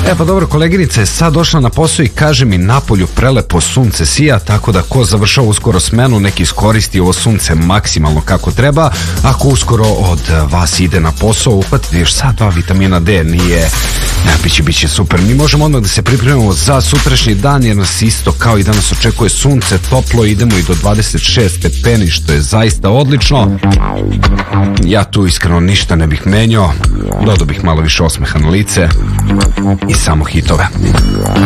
Pa dobro, koleginica je sad došla na posao i kaže mi napolju prelepo sunce sija, tako da ko završava uskoro smenu nek iskoristi ovo sunce maksimalno kako treba. Ako uskoro od vas ide na posao, upatite još sad 2 vitamina D, nije, biće super. Mi možemo odmah da se pripremimo za sutrašnji dan, jer nas isto kao i danas očekuje sunce, toplo, idemo i do 26 stepeni, što je zaista odlično. Ja tu iskreno ništa ne bih menjao, dodao bih malo više osmeha na lice i samo hitove.